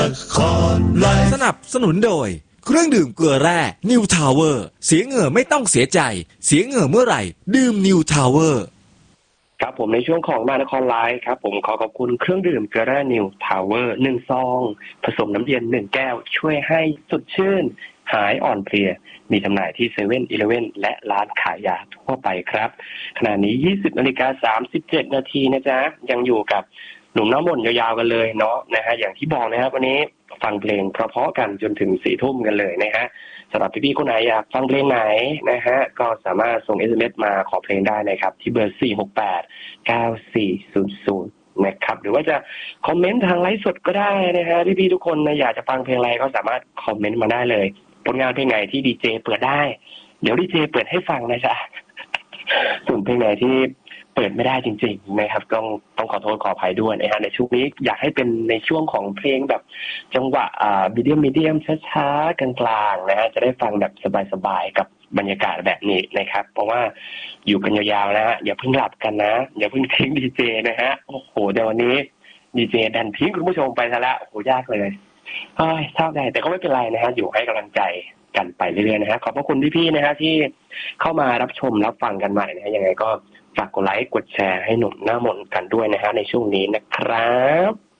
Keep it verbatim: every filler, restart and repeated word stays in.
สนับสนุนโดยเครื่องดื่มเกลือแร่ New Tower เสียเหงื่อไม่ต้องเสียใจเสียเหงื่อเมื่อไหร่ดื่ม New Tower ครับผมในช่วงของมานครไลฟ์ครับผมขอขอบคุณเครื่องดื่มเกลือแร่ New Tower หนึ่งซองผสมน้ำเย็นหนึ่งแก้วช่วยให้สดชื่นหายอ่อนเพลียมีจำหน่ายที่เซเว่นอีเลฟเว่นและร้านขายยาทั่วไปครับขณะนี้ ยี่สิบนาฬิกาสามสิบเจ็ดนาทีนะจ๊ะยังอยู่กับหนุ่มน้ำมนต์ยาวๆกันเลยเนาะนะฮะอย่างที่บอกนะครับวันนี้ฟังเพลงเพราะๆกันจนถึงสี่ทุ่มกันเลยนะฮะสำหรับพี่ๆคนไหนอยากฟังเพลงไหนนะฮะก็สามารถส่ง เอส เอ็ม เอส มาขอเพลงได้นะครับที่เบอร์สี่ หก แปด เก้า สี่ ศูนย์ ศูนย์นะครับหรือว่าจะคอมเมนต์ทางไลฟ์สดก็ได้นะฮะพี่ๆทุกคนนะอยากจะฟังเพลงอะไรก็สามารถคอมเมนต์มาได้เลยผลงานเพลงไหนที่ดีเจเปิดได้เดี๋ยวดีเจเปิดให้ฟังนะจ๊ะส่วนเพลงไหนที่เปิดไม่ได้จริงๆนะครับต้องต้องขอโทษขออภัยด้วยนะฮะในช่วงนี้อยากให้เป็นในช่วงของเพลงแบบจังหวะอ่ามีเดียมมีเดียมช้าๆกลางๆนะฮะจะได้ฟังแบบสบายๆกับบรรยากาศแบบนี้นะครับเพราะว่าอยู่กันยาวๆนะฮะอย่าเพิ่งหลับกันนะอย่าเพิ่งทิ้งดีเจนะฮะโอ้โหเดี๋ยววันนี้ดีเจดันทิ้งคุณผู้ชมไปซะแล้วโอ้โหยากเลยเฮ้ยเศร้าใจแต่ก็ไม่เป็นไรนะฮะอยู่ให้กำลังใจกันไปเรื่อยๆนะฮะขอบพระคุณพี่ๆนะฮะที่เข้ามารับชมรับฟังกันใหม่นะฮะยังไงก็ฝากกดไลค์กดแชร์ให้หนุ่มหน้ามนต์กันด้วยนะฮะในช่วงนี้นะครับ